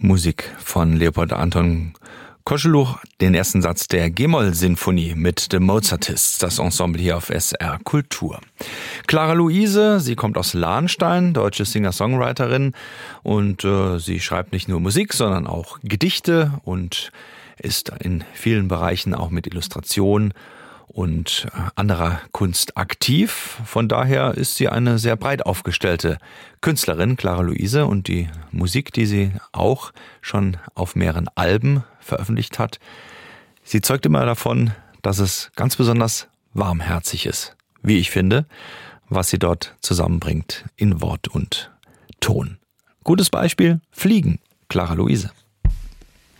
Musik von Leopold Anton Koscheluch, den ersten Satz der G-Moll-Sinfonie mit The Mozartists, das Ensemble hier auf SR Kultur. Clara Luise, sie kommt aus Lahnstein, deutsche Singer-Songwriterin und sie schreibt nicht nur Musik, sondern auch Gedichte und ist in vielen Bereichen auch mit Illustration und anderer Kunst aktiv. Von daher ist sie eine sehr breit aufgestellte Künstlerin, Clara Luise, und die Musik, die sie auch schon auf mehreren Alben veröffentlicht hat, sie zeugt immer davon, dass es ganz besonders warmherzig ist, wie ich finde, was sie dort zusammenbringt in Wort und Ton. Gutes Beispiel: Fliegen, Clara Luise.